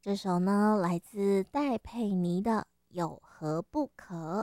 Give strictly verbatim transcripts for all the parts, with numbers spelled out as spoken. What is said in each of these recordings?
这首呢来自戴佩妮的《有何不可》。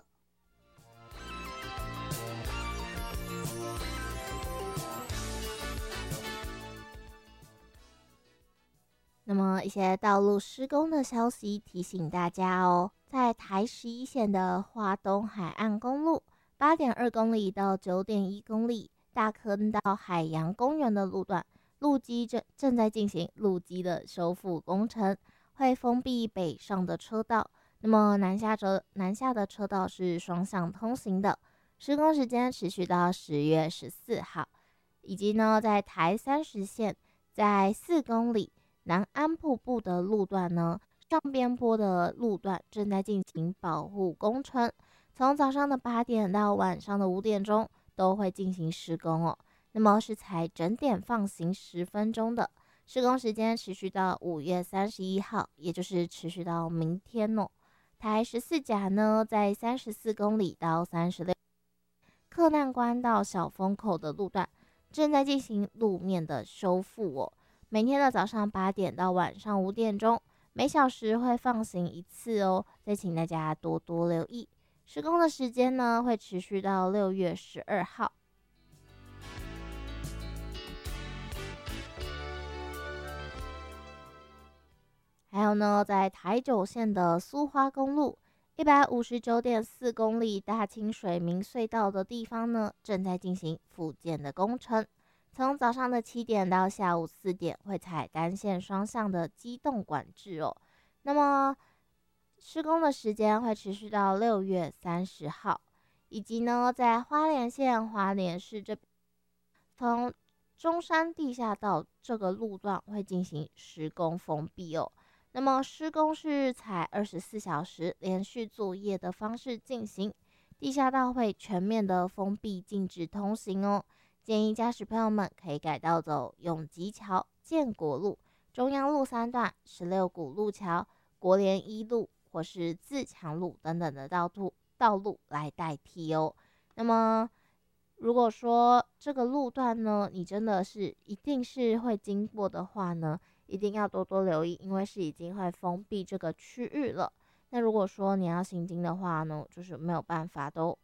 那么一些道路施工的消息提醒大家哦，在台十一线的花东海岸公路八点二公里到九点一公里大坑到海洋公园的路段，路基正正在进行路基的修复工程，会封闭北上的车道。那么南下车南下的车道是双向通行的，施工时间持续到十月十四号。以及呢，在台三十线在四公里。南安瀑布的路段呢，上边坡的路段正在进行保护工程，从早上的八点到晚上的五点钟都会进行施工哦。那么是采整点放行十分钟的，施工时间持续到五月三十一号，也就是持续到明天哦。台十四甲呢，在三十四公里到三十六克难关到小风口的路段正在进行路面的修复哦。每天的早上八点到晚上五点钟，每小时会放行一次哦，再请大家多多留意。施工的时间呢，会持续到六月十二号。还有呢，在台九线的苏花公路一百五十九点四公里大清水明隧道的地方呢，正在进行复建的工程。从早上的七点到下午四点会采单线双向的机动管制哦。那么施工的时间会持续到六月三十号，以及呢在花莲县花莲市这从中山地下道这个路段会进行施工封闭哦。那么施工是采二十四小时连续作业的方式进行，地下道会全面的封闭，禁止通行哦。建议驾驶朋友们可以改道走永吉桥、建国路、中央路三段、十六股路桥、国联一路或是自强路等等的道路道路来代替哦。那么，如果说这个路段呢，你真的是一定是会经过的话呢，一定要多多留意，因为是已经会封闭这个区域了。那如果说你要行经的话呢，就是没有办法都